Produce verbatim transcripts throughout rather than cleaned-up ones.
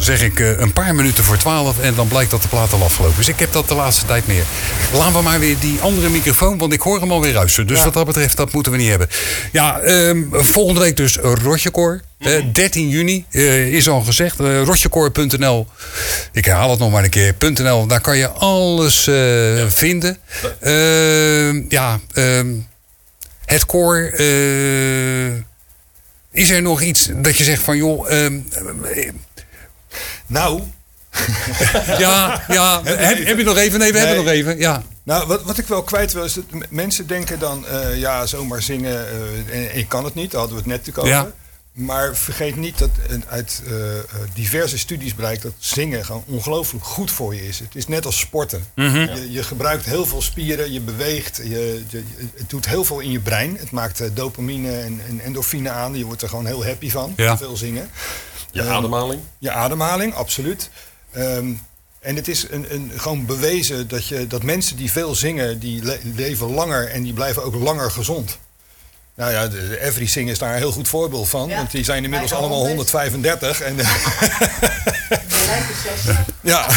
zeg ik uh, een paar minuten voor twaalf en dan blijkt dat de plaat al afgelopen is. Dus ik heb dat de laatste tijd meer. Laten we maar weer die andere microfoon, want ik hoor hem alweer ruisen. Dus ja. wat dat betreft, dat moeten we niet hebben. Ja, um, volgende week dus Rotjekoor. Uh, dertien juni uh, is al gezegd. Uh, rotjekoor punt n l. Ik herhaal het nog maar een keer. .nl, daar kan je alles uh, ja. vinden. Uh, ja, um, het koor. Uh, is er nog iets dat je zegt van joh. Um, uh, nou. ja, ja. Heb, heb je nog even? Nee, we nee. hebben nog even. Ja. Nou, wat, wat ik wel kwijt wil is dat mensen denken dan, uh, ja, zomaar zingen uh, en, en je kan het niet. Daar hadden we het net natuurlijk over. Ja. Maar vergeet niet dat uit uh, diverse studies blijkt dat zingen gewoon ongelooflijk goed voor je is. Het is net als sporten. Mm-hmm. Je, je gebruikt heel veel spieren, je beweegt, je, je, het doet heel veel in je brein. Het maakt uh, dopamine en, en endorfine aan. Je wordt er gewoon heel happy van, ja. veel zingen. Je um, ademhaling? Je ademhaling, absoluut. Um, en het is een, een, gewoon bewezen dat, je, dat mensen die veel zingen, die le- leven langer en die blijven ook langer gezond. Nou ja, de Everything is daar een heel goed voorbeeld van. Ja. Want die zijn inmiddels allemaal honderd. honderdvijfendertig. En, Ze lijken zestig. Ja.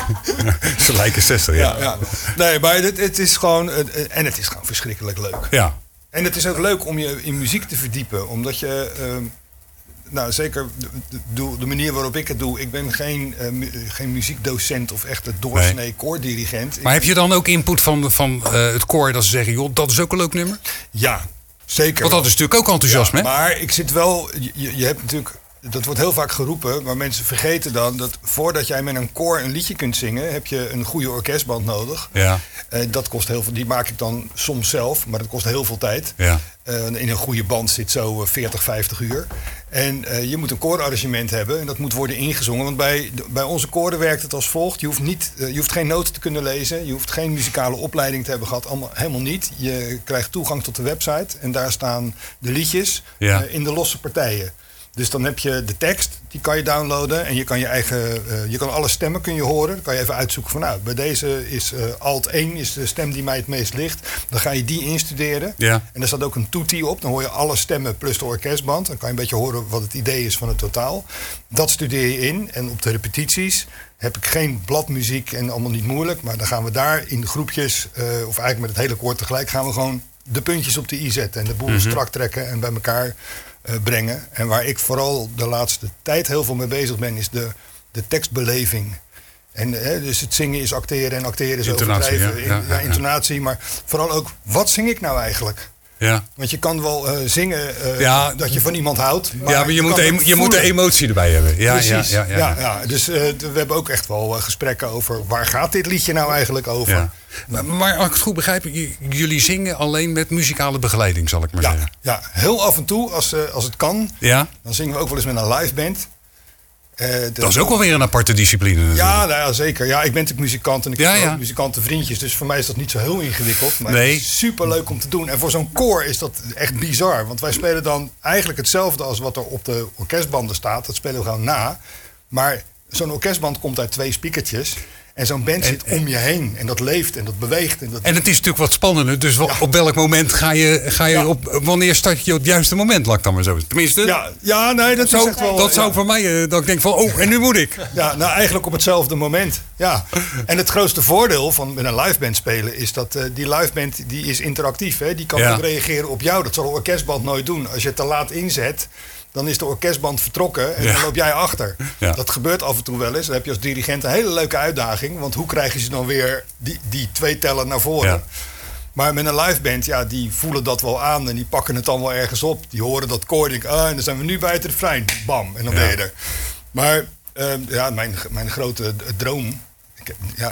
Ze lijken zestig, ja. ja, ja. Nee, maar het, het is gewoon... En het is gewoon verschrikkelijk leuk. Ja. En het is ook leuk om je in muziek te verdiepen. Omdat je... Uh, nou, zeker de, de, de manier waarop ik het doe. Ik ben geen, uh, mu- geen muziekdocent of echt een doorsnee nee. koordirigent. Maar ik, heb je dan ook input van, van uh, het koor dat ze zeggen... joh, dat is ook een leuk nummer? Ja, zeker. Want dat is natuurlijk ook enthousiasme, ja, maar ik zit wel... Je, je hebt natuurlijk... Dat wordt heel vaak geroepen, maar mensen vergeten dan... dat voordat jij met een koor een liedje kunt zingen... heb je een goede orkestband nodig. Ja. Uh, dat kost heel veel. Die maak ik dan soms zelf, maar dat kost heel veel tijd. Ja. Uh, in een goede band zit zo veertig, vijftig uur. En uh, je moet een koorarrangement hebben en dat moet worden ingezongen. Want bij, bij onze koren werkt het als volgt. Je hoeft, niet, uh, je hoeft geen noten te kunnen lezen. Je hoeft geen muzikale opleiding te hebben gehad. Allemaal, helemaal niet. Je krijgt toegang tot de website. En daar staan de liedjes ja. uh, in de losse partijen. Dus dan heb je de tekst, die kan je downloaden. En je kan je eigen, uh, je kan alle stemmen kun je horen. Dan kan je even uitzoeken van nou, bij deze is uh, alt één is de stem die mij het meest ligt. Dan ga je die instuderen. Ja. En er staat ook een toetie op. Dan hoor je alle stemmen plus de orkestband. Dan kan je een beetje horen wat het idee is van het totaal. Dat studeer je in. En op de repetities heb ik geen bladmuziek en allemaal niet moeilijk. Maar dan gaan we daar in groepjes, uh, of eigenlijk met het hele koor tegelijk, gaan we gewoon de puntjes op de i zetten. En de boel mm-hmm. strak trekken en bij elkaar Uh, brengen. En waar ik vooral de laatste tijd heel veel mee bezig ben, is de, de tekstbeleving. En uh, dus het zingen is acteren en acteren is intonatie, overdrijven. Ja. Ja, In, ja, intonatie, ja. Maar vooral ook, wat zing ik nou eigenlijk? Ja. Want je kan wel uh, zingen uh, ja. dat je van iemand houdt. Maar ja, maar je, je, moet, emo- je moet de emotie erbij hebben. Ja, Precies. Ja, ja, ja, ja, ja. Dus uh, we hebben ook echt wel uh, gesprekken over waar gaat dit liedje nou eigenlijk over. Ja. Maar, maar als ik het goed begrijp, j- jullie zingen alleen met muzikale begeleiding, zal ik maar ja, zeggen. Ja, heel af en toe, als, uh, als het kan, ja? dan zingen we ook wel eens met een live band. Uh, dat is ook wel weer een aparte discipline natuurlijk. Ja, nou ja, zeker. Ja, ik ben natuurlijk muzikant en ik ja, heb ja. ook muzikantenvriendjes. Dus voor mij is dat niet zo heel ingewikkeld. Maar nee. het is superleuk om te doen. En voor zo'n koor is dat echt bizar. Want wij spelen dan eigenlijk hetzelfde als wat er op de orkestbanden staat. Dat spelen we gewoon na. Maar zo'n orkestband komt uit twee speakertjes. En zo'n band zit en, om je heen. En dat leeft en dat beweegt. En, dat en het is natuurlijk wat spannender. Dus ja. op welk moment ga je, ga je ja. op... Wanneer start je op het juiste moment, laat ik dan maar zo. Tenminste... Ja, ja nee, dat, zou, is echt wel... Dat zou ja. voor mij... Uh, dat ik denk van, oh, en nu moet ik. Ja, nou eigenlijk op hetzelfde moment. Ja. En het grootste voordeel van met een liveband spelen... is dat uh, die liveband die is interactief. Hè? Die kan ja. ook reageren op jou. Dat zal een orkestband nooit doen. Als je het te laat inzet... dan is de orkestband vertrokken en ja. dan loop jij achter. Ja. Dat gebeurt af en toe wel eens. Dan heb je als dirigent een hele leuke uitdaging. Want hoe krijg je ze dan weer die, die twee tellen naar voren? Ja. Maar met een liveband, ja, die voelen dat wel aan. En die pakken het dan wel ergens op. Die horen dat koor. Denken, ah, en dan zijn we nu bij het refrein. Bam, en dan ja. ben je er. Maar uh, ja, mijn, mijn grote droom... Ik, ja,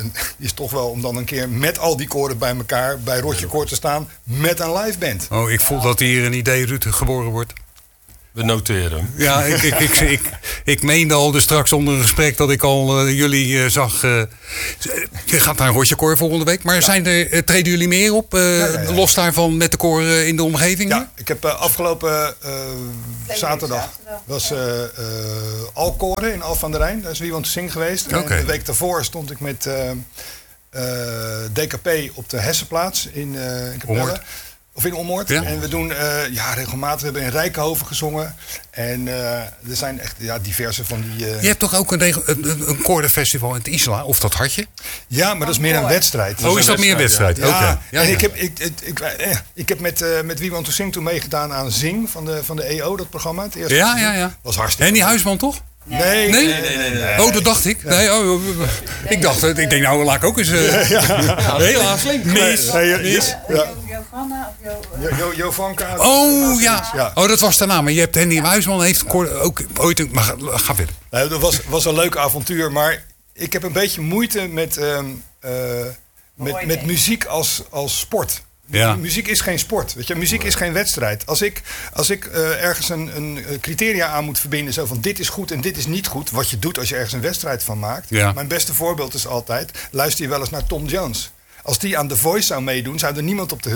is toch wel om dan een keer met al die koren bij elkaar... bij Rotjekoor te staan met een liveband. Oh, ik voel dat hier een idee, Ruud, geboren wordt. We noteren. Ja, ik, ik, ik, ik, ik meende al dus straks onder een gesprek dat ik al uh, jullie uh, zag. Uh, je gaat naar een Rotjekoor volgende week. Maar ja. zijn er, uh, treden jullie meer op? Uh, ja, ja, ja. Los daarvan met de koor uh, in de omgeving? Ja, ik heb uh, afgelopen uh, zaterdag was uh, uh, Alkoren in Alphen aan de Rijn. Daar is Wie Want Zing geweest. Okay. En de week daarvoor stond ik met uh, uh, D K P op de Hessenplaats in, uh, in Capelle. Of in Ommoord. Ja. En we doen uh, ja, regelmatig, we hebben in Rijkenhoven gezongen. En uh, er zijn echt ja, diverse van die... Uh... Je hebt toch ook een, regel, een, een koordenfestival in het Isla? Of dat had je? Ja, maar dat is meer een wedstrijd. Oh, is dat meer een wedstrijd? Ja, Oké. ja. Ja, en ja. ik heb, ik, ik, ik, eh, ik heb met, uh, met Wie Want To Sing toen meegedaan aan Zing van de, van de E O, dat programma. Het eerste Ja, ja, ja. was hartstikke En die Huisman toch? Nee, Nee? nee, nee, nee, nee. Oh, dat dacht ik. Nee, oh, ik dacht, ik denk nou, laat ik ook eens... Uh, ja. Helaas. Mis. Nee, nee, Mis. Ja. Jovanna of Jo... Jo, jo, Jovanka. Oh, ja. ja. Oh, dat was daarna. Maar je hebt Henny Huisman heeft ook ooit... Een, maar ga, ga verder. Nou, dat was, was een leuk avontuur, maar ik heb een beetje moeite met, um, uh, met, met muziek als, als sport. Ja. Muziek is geen sport. Weet je? Muziek is geen wedstrijd. Als ik, als ik uh, ergens een, een criteria aan moet verbinden, zo van dit is goed en dit is niet goed, wat je doet als je ergens een wedstrijd van maakt. Ja. Mijn beste voorbeeld is altijd, luister je wel eens naar Tom Jones. Als die aan The Voice zou meedoen, zou er niemand op de,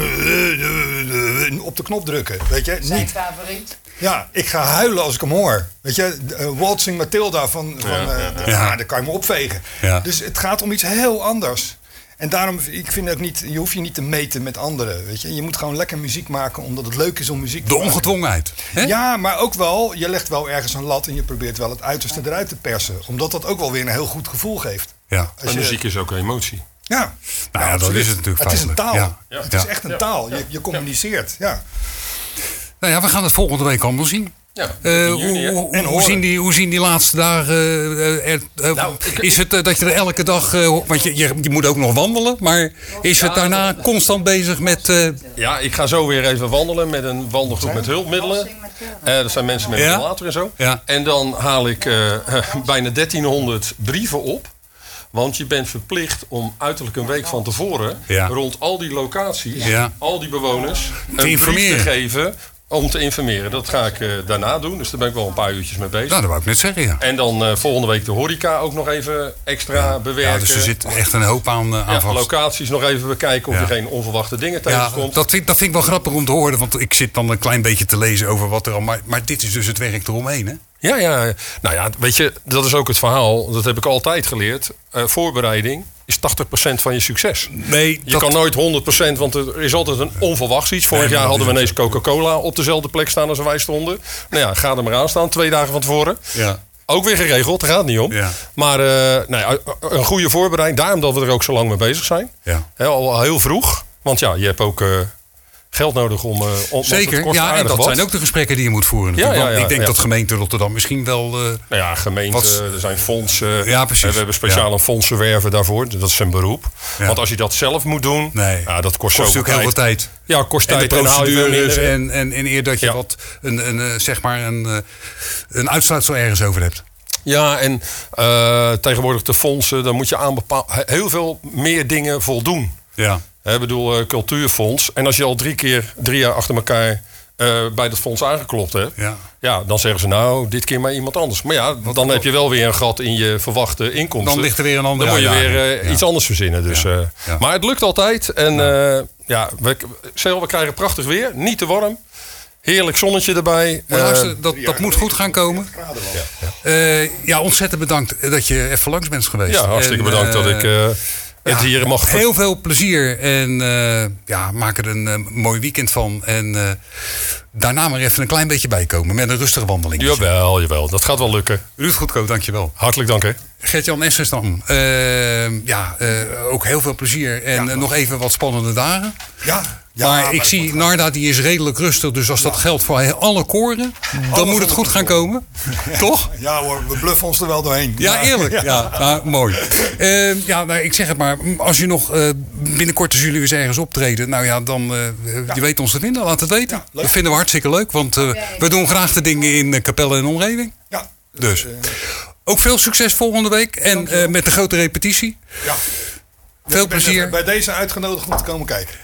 op de knop drukken. Weet je? Zijn Niet. favoriet. Ja, ik ga huilen als ik hem hoor. Weet je, uh, Waltzing Matilda van, van uh, ja, ja. ja, daar kan je me opvegen. Ja. Dus het gaat om iets heel anders. En daarom, ik vind ook niet, je hoeft je niet te meten met anderen. Weet je? Je moet gewoon lekker muziek maken, omdat het leuk is om muziek te De maken. ongedwongenheid. Hè? Ja, maar ook wel, je legt wel ergens een lat en je probeert wel het uiterste eruit te persen. Omdat dat ook wel weer een heel goed gevoel geeft. Ja. Als En je, muziek is ook emotie. ja, Nou ja, dat absoluut. is het natuurlijk Het is een feitelijk. taal. Ja. Het Ja. is echt een taal. Je, je communiceert. Ja. Nou ja, we gaan het volgende week allemaal zien. Ja, Uh, in juni, hè? hoe, hoe, En hoe, horen. zien die, hoe zien die laatste dagen uh, er, uh, Nou, ik- is het uh, dat je er elke dag... Uh, want je, je, je moet ook nog wandelen. Maar is het daarna constant bezig met... Uh, Ja, ik ga zo weer even wandelen met een wandelgroep met hulpmiddelen. Uh, dat zijn mensen met Ja? water en zo. Ja. En dan haal ik uh, bijna dertienhonderd brieven op. Want je bent verplicht om uiterlijk een week van tevoren... Ja. rond al die locaties, Ja. al die bewoners... een brief informeren. te geven om te informeren. Dat ga ik uh, daarna doen. Dus daar ben ik wel een paar uurtjes mee bezig. nou, dat wou ik net zeggen, ja. En dan uh, volgende week de horeca ook nog even extra bewerken. Ja, dus er zit echt een hoop aan, uh, aan Ja, vast. locaties nog even bekijken of Ja. je geen onverwachte dingen Ja, tegenkomt. dat vind, dat vind ik wel grappig om te horen. Want ik zit dan een klein beetje te lezen over wat er al... Maar, maar dit is dus het werk eromheen, hè? Ja, ja, nou ja, weet je, dat is ook het verhaal. Dat heb ik altijd geleerd. Uh, voorbereiding is tachtig procent van je succes. Nee, Je kan nooit honderd procent, want er is altijd een onverwachts iets. Vorig Nee, jaar maar hadden we dat is ineens Coca-Cola op dezelfde plek staan als wij stonden. Nou ja, ga er maar aan staan, twee dagen van tevoren. Ja. Ook weer geregeld, daar gaat het niet om. Ja. Maar uh, nou ja, een goede voorbereiding, daarom dat we er ook zo lang mee bezig zijn. Ja. He, al heel vroeg, want ja, je hebt ook... Uh, geld nodig om... Uh, om want het Zeker, kost ja, en aardig dat wat. zijn ook de gesprekken die je moet voeren. Ja, natuurlijk. ja, Want ja, ik denk ja. dat gemeente Rotterdam misschien wel... Uh, Nou ja, gemeente, Wat- er zijn fondsen. Ja, precies. We hebben speciaal Ja. een fondsen werven daarvoor. Dat is zijn beroep. Ja. Want als je dat zelf moet doen, Nee. ja, dat kost, kost zoveel natuurlijk heel veel tijd. Ja, kost En de tijd en haal je veel procedures minder. en, en, en eer dat je Ja. wat een, een, eh, zeg maar een, eh, een uitsluitsel ergens over hebt. Ja, en uh, tegenwoordig de fondsen, dan moet je aan bepaal, heel veel meer dingen voldoen. Ja. Ik bedoel, uh, cultuurfonds. En als je al drie keer, drie jaar achter elkaar uh, bij dat fonds aangeklopt hebt. Ja. Ja, dan zeggen ze nou, dit keer maar iemand anders. Maar ja, dan heb je wel weer een gat in je verwachte inkomsten. Dan ligt er weer een andere Dan moet je weer uitdaging. uh, Ja. iets anders verzinnen. Dus, Ja. uh, Ja. Maar het lukt altijd. En ja, uh, ja we, stel, we krijgen prachtig weer. Niet te warm. Heerlijk zonnetje erbij. Maar Uh, luister, dat, dat moet goed gaan komen. ja. Uh, ja, ontzettend bedankt dat je even langs bent geweest. Ja, hartstikke En, bedankt uh, dat ik uh, het ja, hier mag... heel veel plezier en uh, ja, maak er een uh, mooi weekend van. En uh, daarna maar even een klein beetje bijkomen met een rustige wandeling. Jawel, jawel. Dat gaat wel lukken. Ruud Goedkoop, dankjewel. Hartelijk dank, hè. Gert-Jan Essersdam, uh, ja, uh, ook heel veel plezier en Ja, uh, nog even wat spannende dagen. Ja, ja, maar maar ik het zie, wordt- Narda die is redelijk rustig, dus als dat geldt voor alle koren, dan moet het goed gaan komen. Toch? Ja hoor, we bluffen ons er wel doorheen. Ja, eerlijk. Ja, nou, mooi. Uh, ja, nou, ik zeg het maar. Als je nog uh, binnenkort als jullie eens ergens optreden, nou ja, dan uh, je weet ons te vinden. Laat het weten. Ja, leuk. Dat vinden we hartstikke leuk, want uh, we doen graag de dingen in uh, Capelle en omgeving. Ja, Dus eh, ook veel succes volgende week en uh, met de grote repetitie. ja. Veel Ik ben plezier. er bij deze uitgenodigd om te komen kijken.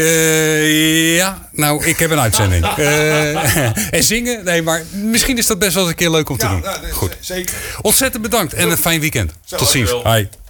Uh, ja, nou, ik heb een uitzending. Uh, en zingen? Nee, maar misschien is dat best wel eens een keer leuk om te Ja, doen. nou, dat is- Goed. zeker. Ontzettend bedankt en een fijn weekend. Zo, Tot ziens. dankjewel. Hi.